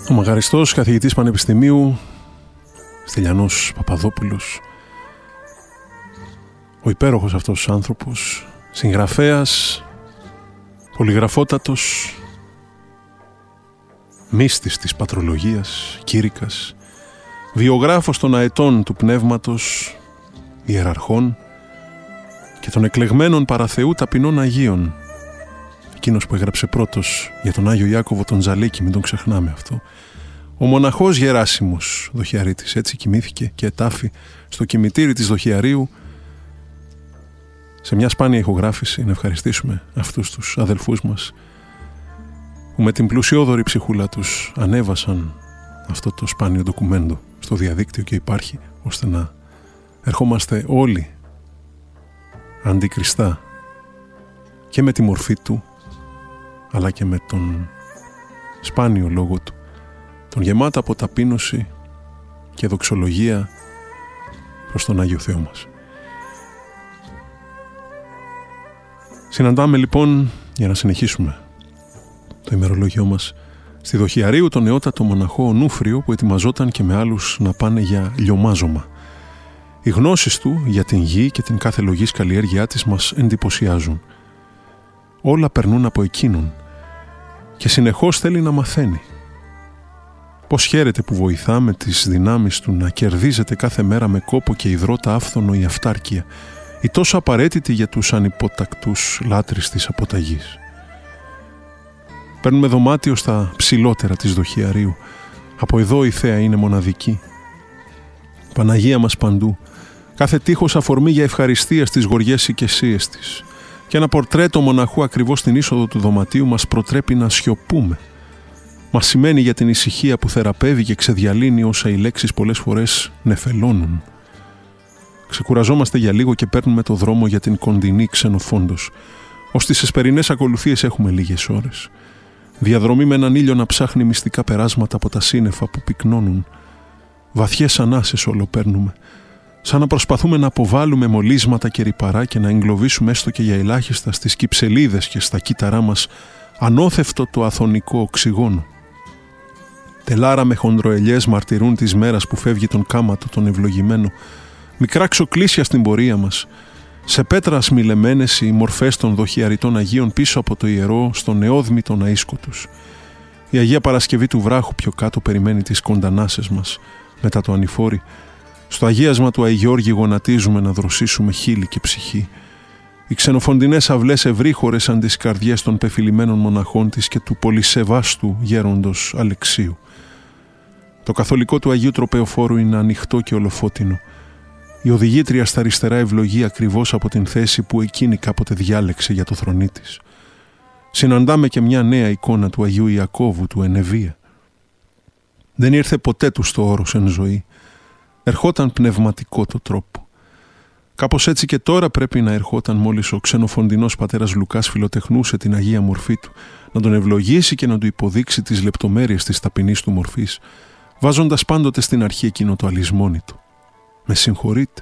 Ο μαγαριστός καθηγητής πανεπιστημίου Στυλιανός Παπαδόπουλος, ο υπέροχος αυτός άνθρωπος, συγγραφέας, πολυγραφότατος, μύστης της πατρολογίας, κήρυκας, βιογράφος των αετών του πνεύματος, ιεραρχών και των εκλεγμένων παραθεού ταπεινών Αγίων. Εκείνος που έγραψε πρώτος για τον Άγιο Ιάκωβο τον Τζαλίκη, μην τον ξεχνάμε αυτό. Ο μοναχός Γεράσιμος Δοχιαρίτης, έτσι κοιμήθηκε και ετάφη στο κημητήρι της Δοχιαρίου. Σε μια σπάνια ηχογράφηση να ευχαριστήσουμε αυτούς τους αδελφούς μας που με την πλουσιόδορη ψυχούλα τους ανέβασαν αυτό το σπάνιο ντοκουμέντο στο διαδίκτυο και υπάρχει, ώστε να ερχόμαστε όλοι αντικριστά και με τη μορφή του αλλά και με τον σπάνιο λόγο του, τον γεμάτα από ταπείνωση και δοξολογία προς τον Άγιο Θεό μας. Συναντάμε λοιπόν, για να συνεχίσουμε το ημερολόγιό μας, στη Δοχιαρίου τον νεότατο μοναχό Ονούφριο που ετοιμαζόταν και με άλλους να πάνε για λιωμάζωμα. Οι γνώσεις του για την γη και την κάθε λογής καλλιέργειά της μας εντυπωσιάζουν. Όλα περνούν από εκείνον και συνεχώς θέλει να μαθαίνει. Πώς χαίρεται που βοηθά με τις δυνάμεις του να κερδίζεται κάθε μέρα με κόπο και υδρότα άφθονο η αυτάρκεια, η τόσο απαραίτητη για τους ανυποτακτούς λάτρεις της αποταγής. Παίρνουμε δωμάτιο στα ψηλότερα της Δοχιαρίου. Από εδώ η θέα είναι μοναδική. Παναγία μας παντού. Κάθε τείχος αφορμή για ευχαριστία στις γοριές οικεσίες της. Και ένα πορτρέτο μοναχού ακριβώς στην είσοδο του δωματίου μας προτρέπει να σιωπούμε. Μας σημαίνει για την ησυχία που θεραπεύει και ξεδιαλύνει όσα οι λέξεις πολλές φορές νεφελώνουν. Ξεκουραζόμαστε για λίγο και παίρνουμε το δρόμο για την κοντινή Ξενοφόντος. Ως τις εσπερινές ακολουθίες έχουμε λίγες ώρες. Διαδρομή με έναν ήλιο να ψάχνει μυστικά περάσματα από τα σύννεφα που πυκνώνουν. Βαθιές ανάσες όλο παίρνουμε. Σαν να προσπαθούμε να αποβάλουμε μολύσματα και ρυπαρά και να εγκλωβίσουμε έστω και για ελάχιστα στις κυψελίδες και στα κύτταρά μας ανώθευτο το αθωνικό οξυγόνο. Τελάρα με χοντροελιές μαρτυρούν της μέρας που φεύγει τον κάματο τον ευλογημένο. Μικρά ξοκλήσια στην πορεία μας. Σε πέτρα σμιλεμένες οι μορφές των δοχιαριτών Αγίων πίσω από το ιερό στον νεόδμητο ναΐσκο τους. Η Αγία Παρασκευή του βράχου πιο κάτω περιμένει τις κοντανάσες μας. Μετά το ανηφόρι, στο αγίασμα του Αϊγιώργη γονατίζουμε να δροσίσουμε χείλη και ψυχή. Οι ξενοφοντινές αυλές ευρύχωρες σαν τις καρδιές των πεφυλημένων μοναχών της και του πολυσεβάστου γέροντος Αλεξίου. Το καθολικό του Αγίου Τροπεοφόρου είναι ανοιχτό και ολοφώτινο. Η οδηγήτρια στα αριστερά ευλογεί ακριβώς από την θέση που εκείνη κάποτε διάλεξε για το θρονί της. Συναντάμε και μια νέα εικόνα του Αγίου Ιακώβου του Ενεβία. Δεν ήρθε ποτέ του στο όρος εν ζωή. Ερχόταν πνευματικό το τρόπο. Κάπως έτσι και τώρα πρέπει να ερχόταν μόλις ο ξενοφοντινός πατέρας Λουκάς φιλοτεχνούσε την Αγία Μορφή του, να τον ευλογήσει και να του υποδείξει τις λεπτομέρειες της ταπεινής του μορφής, βάζοντας πάντοτε στην αρχή εκείνο το αλυσμόνι του. Με συγχωρείτε.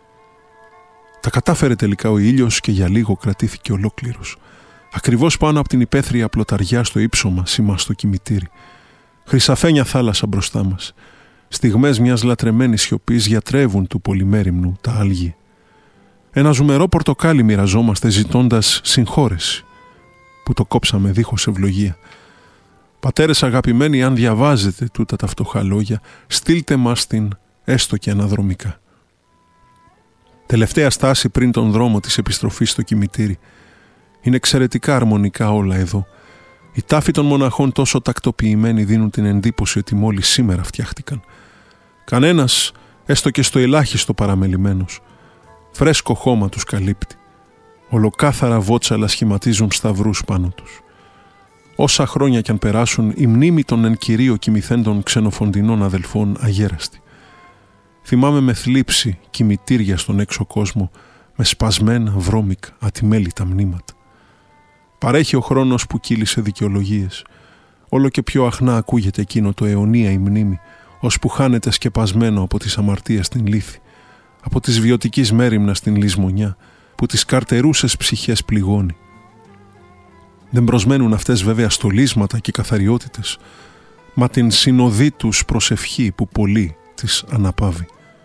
Τα κατάφερε τελικά ο ήλιος και για λίγο κρατήθηκε ολόκληρος. Ακριβώς πάνω από την υπαίθρια πλωταριά στο ύψωμα σήμα στο κημητήρι. Χρυσαφένια θάλασσα μπροστά μας. Στιγμές μιας λατρεμένης σιωπής γιατρεύουν του πολυμέριμνου τα άλγη. Ένα ζουμερό πορτοκάλι μοιραζόμαστε ζητώντας συγχώρεση που το κόψαμε δίχως ευλογία. Πατέρες αγαπημένοι, αν διαβάζετε τούτα τα φτωχά λόγια, στείλτε μας την έστω και αναδρομικά. Τελευταία στάση πριν τον δρόμο της επιστροφής στο κημητήρι. Είναι εξαιρετικά αρμονικά όλα εδώ. Οι τάφοι των μοναχών τόσο τακτοποιημένοι δίνουν την εντύπωση ότι μόλις σήμερα φτιάχτηκαν. Κανένας, έστω και στο ελάχιστο παραμελημένος. Φρέσκο χώμα τους καλύπτει. Ολοκάθαρα βότσαλα σχηματίζουν σταυρούς πάνω τους. Όσα χρόνια κι αν περάσουν, η μνήμη των εν κυρίω κοιμηθέντων ξενοφοντινών αδελφών αγέραστη. Θυμάμαι με θλίψη κημητήρια στον έξω κόσμο, με σπασμένα βρώμικα, ατιμέλητα μνήματα. Παρέχει ο χρόνος που κύλησε δικαιολογίες. Όλο και πιο αχνά ακούγεται εκείνο το αιωνία η μνήμη, ώσπου χάνεται σκεπασμένο από τις αμαρτίες στην λύθη, από της βιωτικής μέριμνας στην λησμονιά, που τις καρτερούσες ψυχές πληγώνει. Δεν προσμένουν αυτές βέβαια στολίσματα και καθαριότητες. μα την συνοδή τους προσευχή που πολύ της αναπαύει.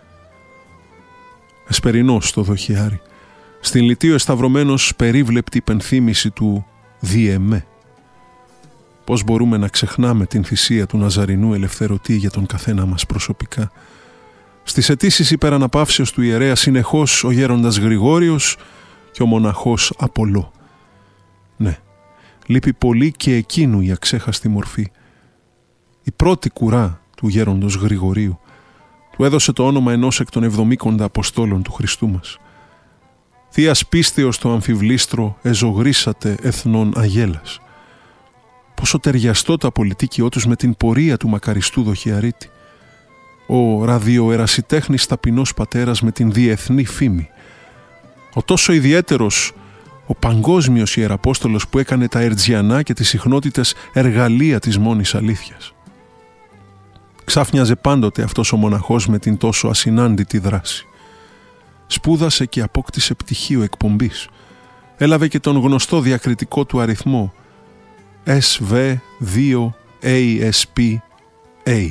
Εσπερινός στο δοχιάρι, στην Λυτείο εσταυρωμένος περίβλεπτη υπενθύμηση του «Διεμέ». Πώς μπορούμε να ξεχνάμε την θυσία του Ναζαρινού ελευθερωτή για τον καθένα μας προσωπικά. Στις αιτήσεις υπεραναπαύσεως του ιερέα συνεχώς ο γέροντας Γρηγόριος και ο μοναχός Απολό. Ναι, λείπει πολύ και εκείνου η αξέχαστη μορφή. Η πρώτη κουρά του γέροντος Γρηγορίου του έδωσε το όνομα ενός εκ των 70 Αποστόλων του Χριστού μας. Θείας πίστεως το αμφιβλίστρο εζωγρήσατε εθνών αγέλας. Πόσο ταιριαστό τα πολιτίκιό τους με την πορεία του μακαριστού δοχιαρίτη. Ο ραδιοερασιτέχνης ταπεινός πατέρας με την διεθνή φήμη. Ο τόσο ιδιαίτερος, ο παγκόσμιος ιεραπόστολος που έκανε τα ερτζιανά και τις συχνότητες εργαλεία της μόνης αλήθειας. Ξάφνιαζε πάντοτε αυτός ο μοναχός με την τόσο ασυνάντητη δράση. Σπούδασε και απόκτησε πτυχίο εκπομπής. Έλαβε και τον γνωστό διακριτικό του αριθμό SV2ASPA.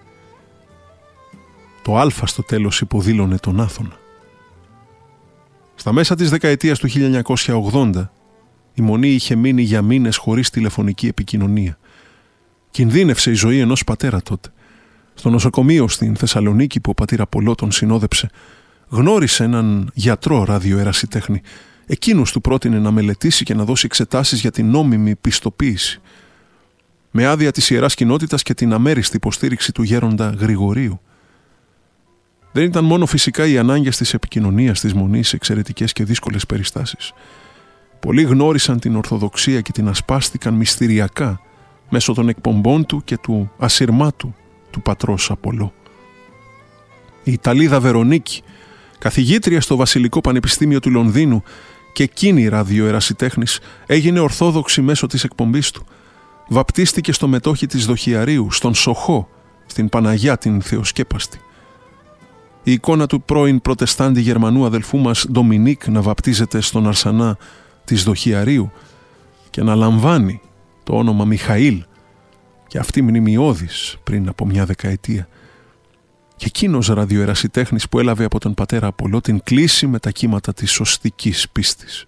Το α στο τέλος υποδήλωνε τον Άθωνα. Στα μέσα της δεκαετίας του 1980 η Μονή είχε μείνει για μήνες χωρίς τηλεφωνική επικοινωνία. Κινδύνευσε η ζωή ενός πατέρα τότε. Στο νοσοκομείο στην Θεσσαλονίκη που ο πατήρ Απολό τον συνόδεψε, γνώρισε έναν γιατρό ραδιοερασιτέχνη. Εκείνος του πρότεινε να μελετήσει και να δώσει εξετάσεις για την νόμιμη πιστοποίηση. Με άδεια της Ιεράς Κοινότητας και την αμέριστη υποστήριξη του γέροντα Γρηγορίου. Δεν ήταν μόνο φυσικά οι ανάγκες της επικοινωνίας της Μονής σε εξαιρετικές και δύσκολες περιστάσεις. Πολλοί γνώρισαν την Ορθοδοξία και την ασπάστηκαν μυστηριακά μέσω των εκπομπών του και του ασυρμάτου του πατρός Απολό. Η Ιταλίδα Βερονίκη, καθηγήτρια στο Βασιλικό Πανεπιστήμιο του Λονδίνου και εκείνη ραδιοερασιτέχνης, έγινε ορθόδοξη μέσω της εκπομπής του. Βαπτίστηκε στο μετόχι της Δοχιαρίου, στον Σοχό, στην Παναγιά την Θεοσκέπαστη. Η εικόνα του πρώην προτεστάντη Γερμανού αδελφού μας Ντομινίκ να βαπτίζεται στον Αρσανά της Δοχιαρίου και να λαμβάνει το όνομα Μιχαήλ, και αυτή μνημειώδης πριν από μια δεκαετία. Και εκείνος ραδιοερασιτέχνης που έλαβε από τον πατέρα Απολό την κλίση με τα κύματα της σωστικής πίστης.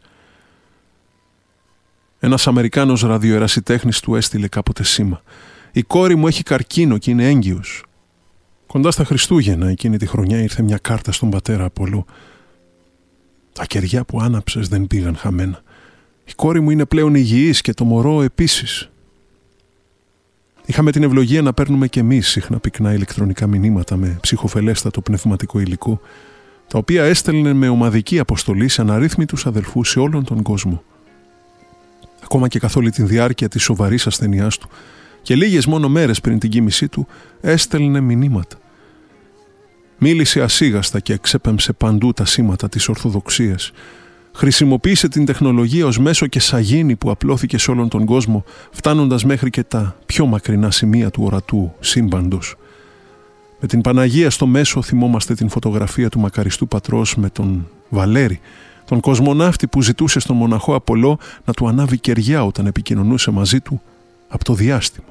Ένας Αμερικάνος ραδιοερασιτέχνης του έστειλε κάποτε σήμα: «Η κόρη μου έχει καρκίνο και είναι έγκυος». Κοντά στα Χριστούγεννα εκείνη τη χρονιά ήρθε μια κάρτα στον πατέρα Απολό. «Τα κεριά που άναψες δεν πήγαν χαμένα. Η κόρη μου είναι πλέον υγιής και το μωρό επίσης». Είχαμε την ευλογία να παίρνουμε κι εμείς συχνά πυκνά ηλεκτρονικά μηνύματα με ψυχοφελέστατο πνευματικό υλικό, τα οποία έστελνε με ομαδική αποστολή σε αναρρύθμιτους αδελφούς σε όλον τον κόσμο. Ακόμα και καθ' όλη τη διάρκεια της σοβαρής ασθενειάς του και λίγες μόνο μέρες πριν την κοίμησή του, έστελνε μηνύματα. Μίλησε ασίγαστα και εξέπεμψε παντού τα σήματα της Ορθοδοξίας. Χρησιμοποίησε την τεχνολογία ως μέσο και σαγίνη που απλώθηκε σε όλον τον κόσμο, φτάνοντας μέχρι και τα πιο μακρινά σημεία του ορατού σύμπαντος. Με την Παναγία στο μέσο θυμόμαστε την φωτογραφία του μακαριστού πατρός με τον Βαλέρη, τον κοσμοναύτη που ζητούσε στον μοναχό Απολό να του ανάβει κεριά όταν επικοινωνούσε μαζί του από το διάστημα.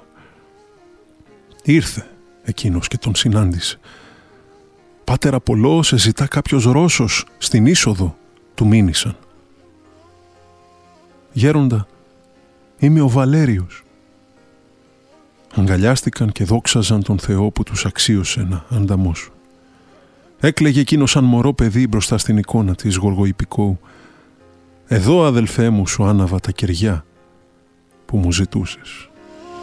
Ήρθε εκείνος και τον συνάντησε. «Πάτερ Απολό, σε ζητά κάποιος Ρώσος στην είσοδο», του μήνυσαν. «Γέροντα, είμαι ο Βαλέριος». Αγκαλιάστηκαν και δόξαζαν τον Θεό που τους αξίωσε να ανταμώσουν. Έκλαιγε εκείνο σαν μωρό παιδί μπροστά στην εικόνα της Γοργοϊππικού. «Εδώ, αδελφέ μου, σου άναβα τα κεριά που μου ζητούσες».